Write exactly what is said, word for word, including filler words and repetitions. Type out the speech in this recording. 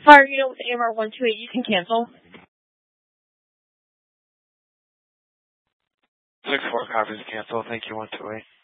Fire unit with A M R one two eight, you can cancel. six four copies cancel. Thank you, one two eight.